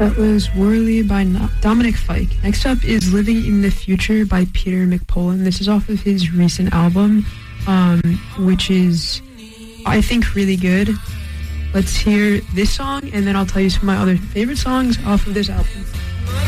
That was Whirly by Dominic Fike. Next up is Living in the Future by Peter McPolin. This is off of his recent album, which is, I think, really good. Let's hear this song, and then I'll tell you some of my other favorite songs off of this album.